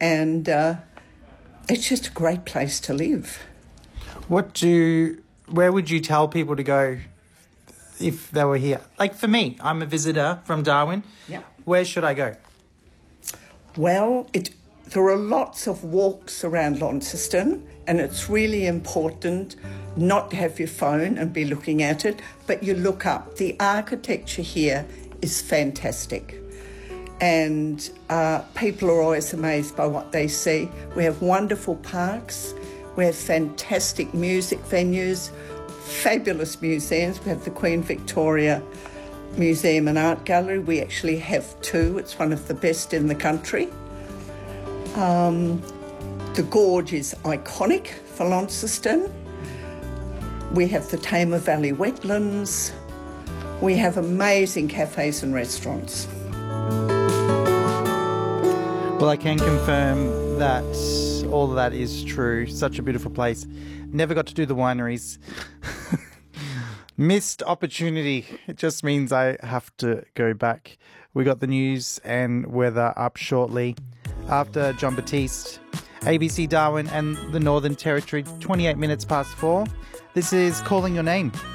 and it's just a great place to live. Where would you tell people to go if they were here? Like for me, I'm a visitor from Darwin. Yeah. Where should I go? Well, there are lots of walks around Launceston, and it's really important not to have your phone and be looking at it, but you look up. The architecture here is fantastic, and people are always amazed by what they see. We have wonderful parks, we have fantastic music venues, fabulous museums. We have the Queen Victoria Museum and Art Gallery. We actually have two. It's one of the best in the country. The gorge is iconic for Launceston. We have the Tamar Valley wetlands. We have amazing cafes and restaurants. Well, I can confirm that all of that is true. Such a beautiful place. Never got to do the wineries. Missed opportunity. It just means I have to go back. We got the news and weather up shortly. After John Batiste, ABC Darwin and the Northern Territory, 28 minutes past 4. This is Calling Your Name.